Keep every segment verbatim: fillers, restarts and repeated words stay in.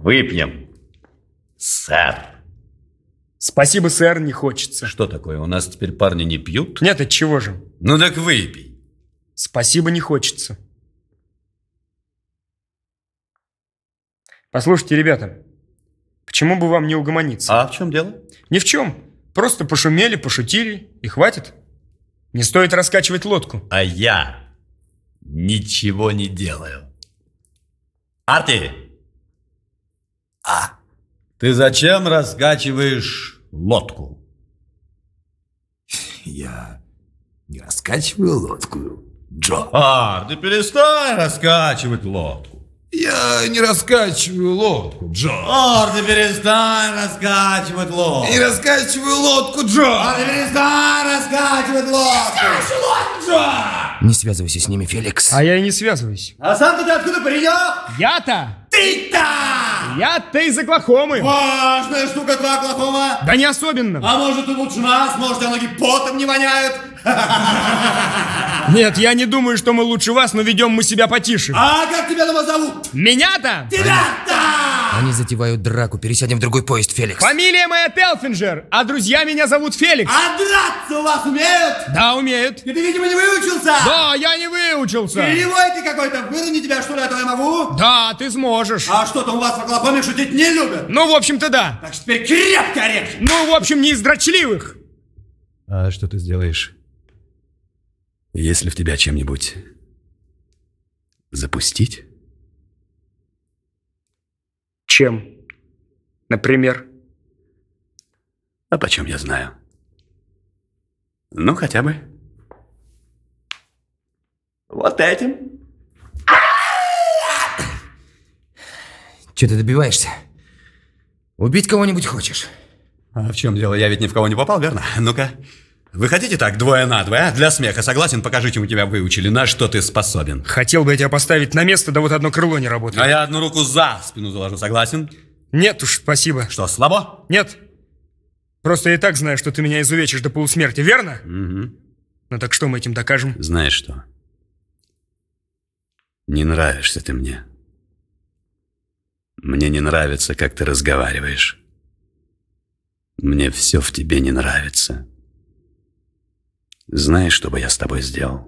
Выпьем, сэр. Спасибо, сэр, не хочется. Что такое, у нас теперь парни не пьют? Нет, от чего же? Ну так выпей. Спасибо, не хочется. Послушайте, ребята, почему бы вам не угомониться? А в чем дело? Ни в чем. Просто пошумели, пошутили, и хватит. Не стоит раскачивать лодку. А я ничего не делаю. Арти! А? Ты зачем раскачиваешь лодку? Я не раскачиваю лодку, Джо. Ар, ты перестань раскачивать лодку. Я не раскачиваю лодку, Джо. Ар, ты перестань раскачивать лодку. Не раскачиваю лодку, Джо. Ар, ты перестань раскачивать лодку. Раскачиваю лодку, Джо. Не связывайся с ними, Феликс. А я и не связываюсь. А сам ты откуда паренек? Я-то! Ты-то! Я-то из Оклахомы. Важная штука твоя Оклахома. Да не особенно. А может, ты лучше нас? Может, тебя ноги потом не воняют? Нет, я не думаю, что мы лучше вас, но ведем мы себя потише. А как тебя дома зовут? Меня-то? Тебя-то! Они затевают драку. Пересядем в другой поезд, Феликс. Фамилия моя Телфинджер, а друзья меня зовут Феликс. А драться у вас умеют? Да, умеют. И ты, видимо, не выучился? Да, я не выучился. Кривой ты какой-то. Выровни тебя, что ли, а то я могу? Да, ты сможешь. А что-то у вас в Оклахоме шутить не любят. Ну, в общем-то, да. Так что теперь крепко режь. Ну, в общем, не из дрочливых. А что ты сделаешь, если в тебя чем-нибудь запустить? Чем? Например? А почем я знаю? Ну, хотя бы вот этим. Че ты добиваешься? Убить кого-нибудь хочешь? А в чем дело? Я ведь ни в кого не попал, верно? Ну-ка, вы хотите так, двое на двое, а? Для смеха, согласен? Покажи, чему тебя выучили, на что ты способен. Хотел бы я тебя поставить на место, да вот одно крыло не работает. А я одну руку за спину заложу, согласен? Нет уж, спасибо. Что, слабо? Нет. Просто я и так знаю, что ты меня изувечишь до полусмерти, верно? Угу. Ну так что мы этим докажем? Знаешь что? Не нравишься ты мне. Мне не нравится, как ты разговариваешь. Мне все в тебе не нравится. Знаешь, что бы я с тобой сделал?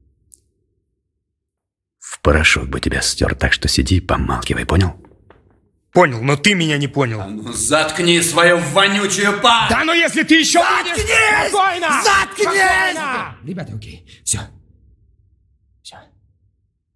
В порошок бы тебя стер, так что сиди и помалкивай, понял? Понял, но ты меня не понял. А ну заткни свою вонючую пасть! Да ну если ты еще... Заткнись! Спокойно! Заткнись! Спокойно! Ребята, окей, все.